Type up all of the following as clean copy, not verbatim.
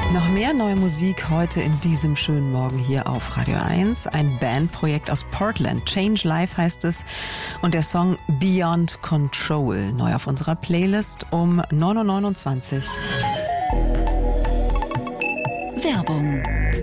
Noch mehr neue Musik heute in diesem schönen Morgen hier auf Radio 1. Ein Bandprojekt aus Portland. Change Life heißt es. Und der Song Beyond Control. Neu auf unserer Playlist um 9.29 Uhr. Werbung.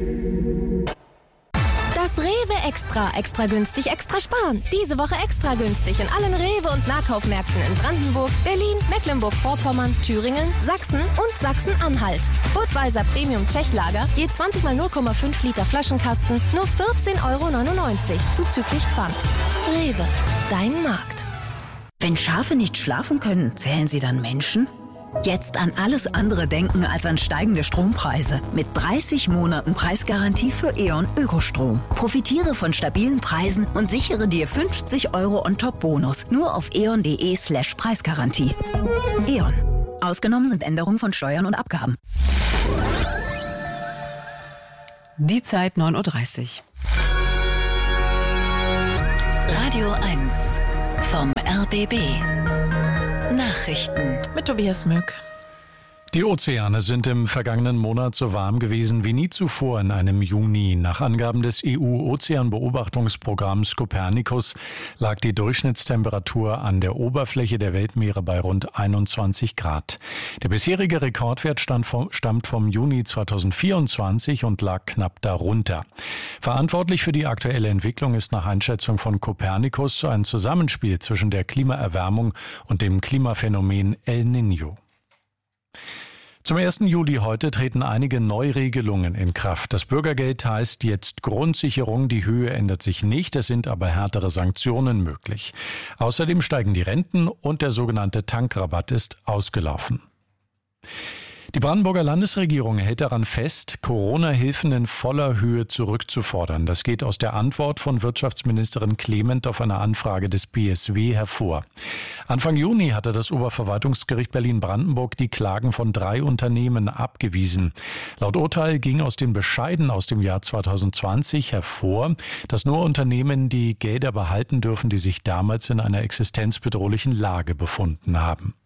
Das Rewe Extra günstig, extra sparen. Diese Woche extra günstig in allen Rewe- und Nahkaufmärkten in Brandenburg, Berlin, Mecklenburg-Vorpommern, Thüringen, Sachsen und Sachsen-Anhalt. Budweiser Premium Tschechlager, je 20 mal 0,5 Liter Flaschenkasten, nur 14,99 € zuzüglich Pfand. Rewe, dein Markt. Wenn Schafe nicht schlafen können, zählen sie dann Menschen? Jetzt an alles andere denken als an steigende Strompreise. Mit 30 Monaten Preisgarantie für E.ON Ökostrom. Profitiere von stabilen Preisen und sichere dir 50 € on-top-Bonus. Nur auf eon.de/Preisgarantie. E.ON. Ausgenommen sind Änderungen von Steuern und Abgaben. Die Zeit 9.30 Uhr. Radio 1 vom RBB. Nachrichten mit Tobias Mück. Die Ozeane sind im vergangenen Monat so warm gewesen wie nie zuvor in einem Juni. Nach Angaben des EU-Ozeanbeobachtungsprogramms Copernicus lag die Durchschnittstemperatur an der Oberfläche der Weltmeere bei rund 21 Grad. Der bisherige Rekordwert stammt vom Juni 2024 und lag knapp darunter. Verantwortlich für die aktuelle Entwicklung ist nach Einschätzung von Copernicus ein Zusammenspiel zwischen der Klimaerwärmung und dem Klimaphänomen El Niño. Zum 1. Juli heute treten einige Neuregelungen in Kraft. Das Bürgergeld heißt jetzt Grundsicherung. Die Höhe ändert sich nicht, es sind aber härtere Sanktionen möglich. Außerdem steigen die Renten und der sogenannte Tankrabatt ist ausgelaufen. Die Brandenburger Landesregierung hält daran fest, Corona-Hilfen in voller Höhe zurückzufordern. Das geht aus der Antwort von Wirtschaftsministerin Clement auf eine Anfrage des BSW hervor. Anfang Juni hatte das Oberverwaltungsgericht Berlin-Brandenburg die Klagen von 3 Unternehmen abgewiesen. Laut Urteil ging aus den Bescheiden aus dem Jahr 2020 hervor, dass nur Unternehmen die Gelder behalten dürfen, die sich damals in einer existenzbedrohlichen Lage befunden haben.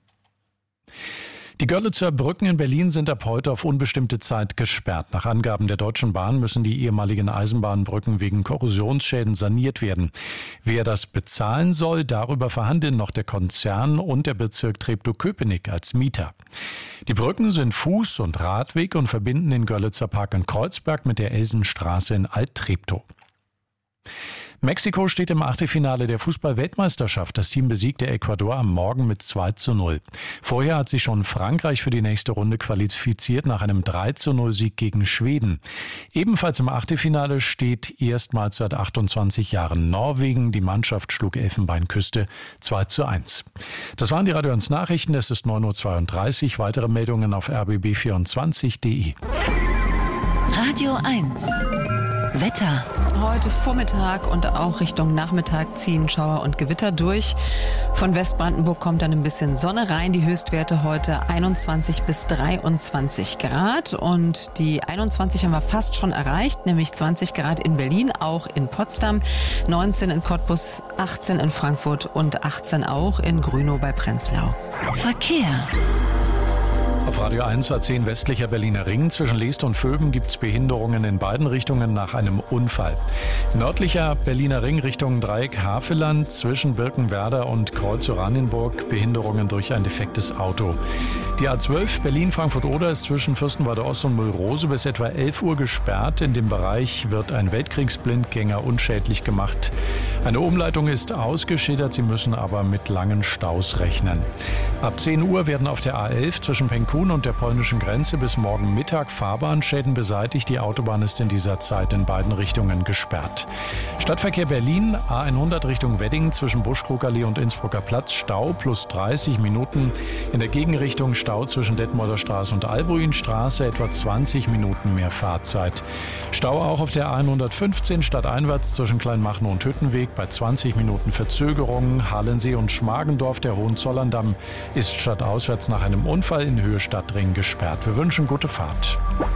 Die Görlitzer Brücken in Berlin sind ab heute auf unbestimmte Zeit gesperrt. Nach Angaben der Deutschen Bahn müssen die ehemaligen Eisenbahnbrücken wegen Korrosionsschäden saniert werden. Wer das bezahlen soll, darüber verhandeln noch der Konzern und der Bezirk Treptow-Köpenick als Mieter. Die Brücken sind Fuß- und Radweg und verbinden den Görlitzer Park in Kreuzberg mit der Elsenstraße in Alt-Treptow. Mexiko steht im Achtelfinale der Fußball-Weltmeisterschaft. Das Team besiegte Ecuador am Morgen mit 2:0. Vorher hat sich schon Frankreich für die nächste Runde qualifiziert nach einem 3:0-Sieg gegen Schweden. Ebenfalls im Achtelfinale steht erstmals seit 28 Jahren Norwegen. Die Mannschaft schlug Elfenbeinküste 2:1. Das waren die Radio 1 Nachrichten. Es ist 9.32 Uhr. Weitere Meldungen auf rbb24.de. Radio 1 Wetter. Heute Vormittag und auch Richtung Nachmittag ziehen Schauer und Gewitter durch. Von Westbrandenburg kommt dann ein bisschen Sonne rein. Die Höchstwerte heute 21 bis 23 Grad. Und die 21 haben wir fast schon erreicht, nämlich 20 Grad in Berlin, auch in Potsdam, 19 in Cottbus, 18 in Frankfurt und 18 auch in Grünow bei Prenzlau. Verkehr. Auf Radio 1 A10 westlicher Berliner Ring zwischen Leest und Vöben gibt es Behinderungen in beiden Richtungen nach einem Unfall. Nördlicher Berliner Ring Richtung Dreieck Havelland zwischen Birkenwerder und Kreuz-Oranienburg Behinderungen durch ein defektes Auto. Die A12 Berlin-Frankfurt-Oder ist zwischen Fürstenwalde Ost und Müllrose bis etwa 11 Uhr gesperrt. In dem Bereich wird ein Weltkriegsblindgänger unschädlich gemacht. Eine Umleitung ist ausgeschildert, Sie müssen aber mit langen Staus rechnen. Ab 10 Uhr werden auf der A11 zwischen Penkun und der polnischen Grenze bis morgen Mittag Fahrbahnschäden beseitigt. Die Autobahn ist in dieser Zeit in beiden Richtungen gesperrt. Stadtverkehr Berlin, A100 Richtung Wedding zwischen Buschkrugallee und Innsbrucker Platz, Stau plus 30 Minuten. In der Gegenrichtung Stau zwischen Detmolder Straße und Albuinstraße, etwa 20 Minuten mehr Fahrzeit. Stau auch auf der A115 stadteinwärts zwischen Kleinmachnow und Hüttenweg bei 20 Minuten Verzögerung. Halensee und Schmargendorf, der Hohenzollerndamm, ist stadtauswärts nach einem Unfall in Höhe Stadtring gesperrt. Wir wünschen gute Fahrt.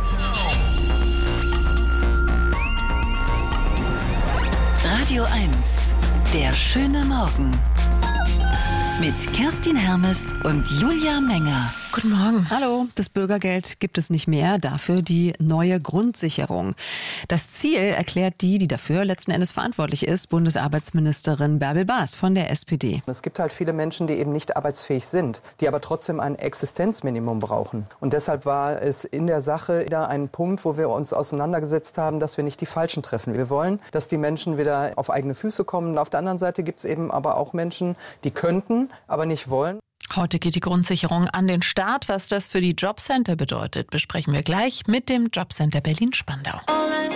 Radio 1, der schöne Morgen. Mit Kerstin Hermes und Julia Menger. Guten Morgen. Hallo, das Bürgergeld gibt es nicht mehr, dafür die neue Grundsicherung. Das Ziel erklärt die dafür letzten Endes verantwortlich ist, Bundesarbeitsministerin Bärbel Baas von der SPD. Es gibt halt viele Menschen, die eben nicht arbeitsfähig sind, die aber trotzdem ein Existenzminimum brauchen. Und deshalb war es in der Sache wieder ein Punkt, wo wir uns auseinandergesetzt haben, dass wir nicht die Falschen treffen. Wir wollen, dass die Menschen wieder auf eigene Füße kommen. Und auf der anderen Seite gibt es eben aber auch Menschen, die könnten, aber nicht wollen. Heute geht die Grundsicherung an den Start. Was das für die Jobcenter bedeutet, besprechen wir gleich mit dem Jobcenter Berlin-Spandau.